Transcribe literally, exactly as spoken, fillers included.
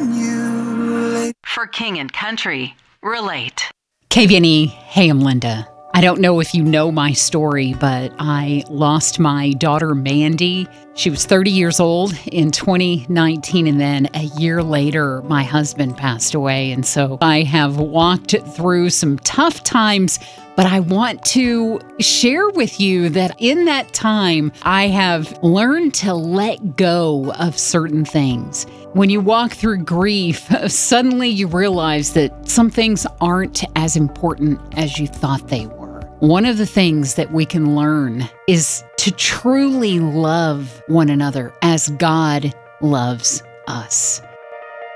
when you For King and Country, relate. K V N E, hey, I'm Linda. I don't know if you know my story, but I lost my daughter, Mandy. She was thirty years old in twenty nineteen, and then a year later, my husband passed away. And so I have walked through some tough times, but I want to share with you that in that time, I have learned to let go of certain things. When you walk through grief, suddenly you realize that some things aren't as important as you thought they were. One of the things that we can learn is to truly love one another as God loves us.